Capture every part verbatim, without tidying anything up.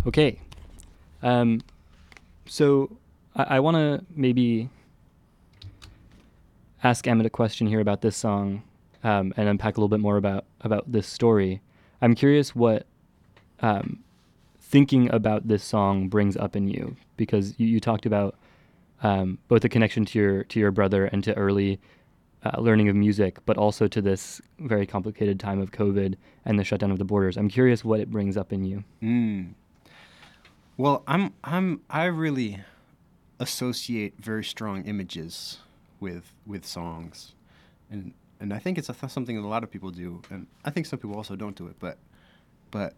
Okay. Um, so I, I want to maybe ask Emmett a question here about this song, um, and unpack a little bit more about, about this story. I'm curious what um, thinking about this song brings up in you, because you, you talked about um, both the connection to your to your brother and to early uh, learning of music, but also to this very complicated time of COVID and the shutdown of the borders. I'm curious what it brings up in you. Mm. Well, I'm I'm I really associate very strong images with with songs, and and I think it's a th- something that a lot of people do, and I think some people also don't do it. But but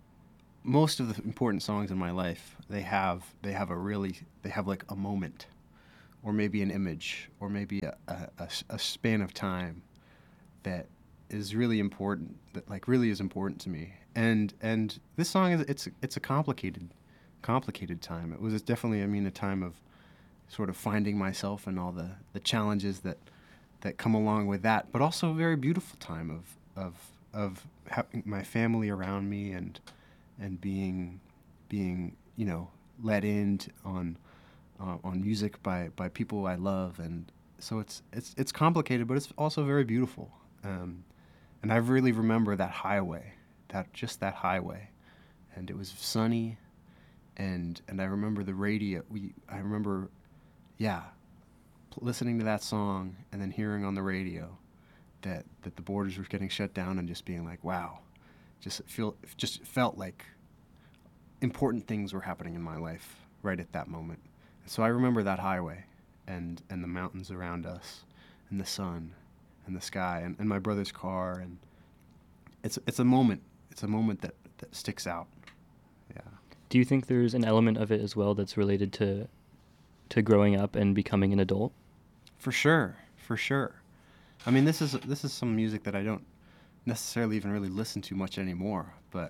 most of the important songs in my life, they have they have a really they have like a moment, or maybe an image, or maybe a, a, a s- a span of time that is really important, that like really is important to me. And and this song is it's it's a complicated complicated time. It was definitely, I mean, a time of sort of finding myself and all the, the challenges that that come along with that, but also a very beautiful time of of of having my family around me and and being being you know let in t- on uh, on music by by people I love. And so it's it's it's complicated, but it's also very beautiful. Um, and I really remember that highway, that just that highway, and it was sunny, and and I remember the radio. We I remember, yeah, listening to that song and then hearing on the radio that that the borders were getting shut down, and just being like, wow, just feel just felt like important things were happening in my life right at that moment. And so I remember that highway, and and the mountains around us, and the sun, and the sky, and, and my brother's car, and it's it's a moment. It's a moment that, that sticks out. Yeah. Do you think there's an element of it as well that's related to to growing up and becoming an adult? For sure, for sure. I mean, this is this is some music that I don't necessarily even really listen to much anymore, but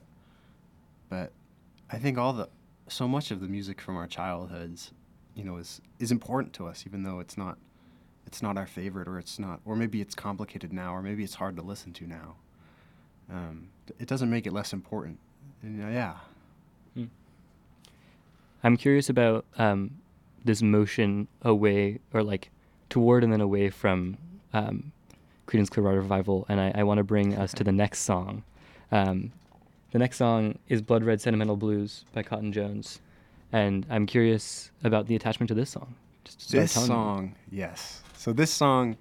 but I think all the so much of the music from our childhoods, you know, is is important to us, even though it's not it's not our favorite, or it's not, or maybe it's complicated now, or maybe it's hard to listen to now. Um, it doesn't make it less important. And, uh, yeah. Hmm. I'm curious about um, this motion away, or like toward and then away from um, Creedence Clearwater Revival, and I, I want to bring us to the next song. Um, the next song is Blood Red Sentimental Blues by Cotton Jones, and I'm curious about the attachment to this song. Just to start This telling me. song, yes. So this song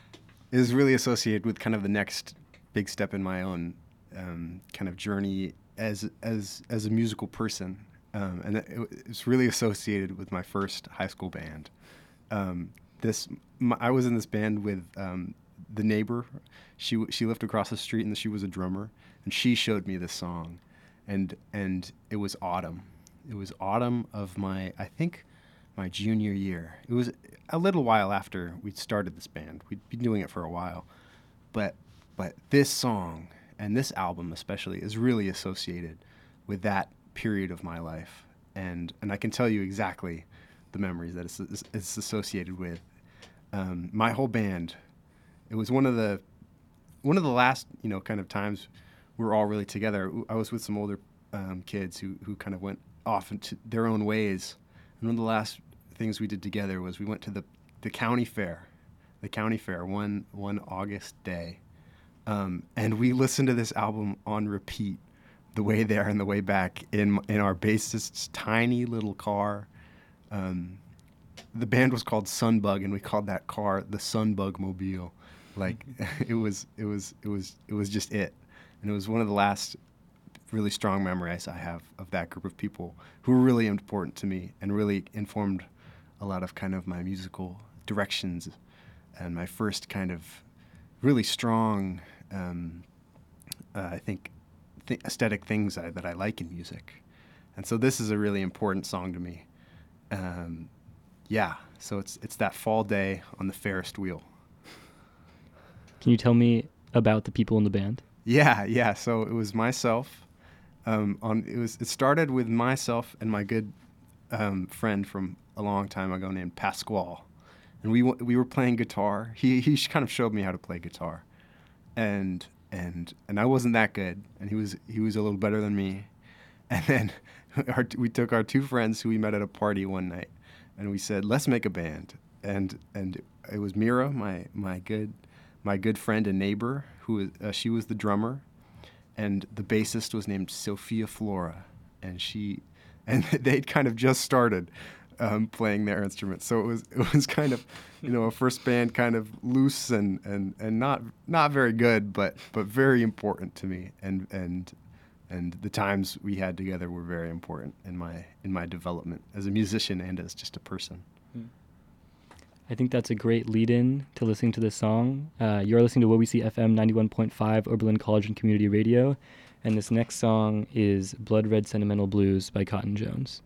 is really associated with kind of the next big step in my own um, kind of journey as as as a musical person, um, and it, it's really associated with my first high school band. Um, this my, I was in this band with um, the neighbor. She she lived across the street, and she was a drummer, and she showed me this song, and and it was autumn. It was autumn of my, I think, my junior year. It was a little while after we'd started this band. We'd been doing it for a while, but but this song and this album especially is really associated with that period of my life, and and I can tell you exactly the memories that it's, it's, it's associated with. Um, my whole band. It was one of the one of the last, you know, kind of times we were all really together. I was with some older um, kids who who kind of went off into their own ways. And one of the last things we did together was we went to the the county fair, the county fair one one August day, um, and we listened to this album on repeat, the way there and the way back in in our bassist's tiny little car. Um, the band was called Sunbug, and we called that car the Sunbug Mobile. Like it was, it was, it was, it was just it, and it was one of the last really strong memories I have of that group of people who were really important to me and really informed a lot of kind of my musical directions and my first kind of really strong, um, uh, I think, th- aesthetic things I, that I like in music. And so this is a really important song to me. Um, yeah, so it's it's that fall day on the Ferris wheel. Can you tell me about the people in the band? Yeah, yeah. So it was myself. Um, on it was it started with myself and my good um, friend from a long time ago named Pasquale, and we w- we were playing guitar. He he kind of showed me how to play guitar, and and and I wasn't that good, and he was he was a little better than me, And then our, we took our two friends who we met at a party one night, and we said, let's make a band. And and it was Mira, my my good my good friend and neighbor, who was, uh, she was the drummer, and the bassist was named Sophia Flora, and she and they'd kind of just started um, playing their instruments. So it was it was kind of, you know, a first band, kind of loose and, and, and not not very good, but but very important to me. And and and the times we had together were very important in my in my development as a musician and as just a person. I think that's a great lead-in to listening to this song. Uh, you're listening to W B C F M ninety-one point five, Oberlin College and Community Radio, and this next song is Blood Red Sentimental Blues by Cotton Jones.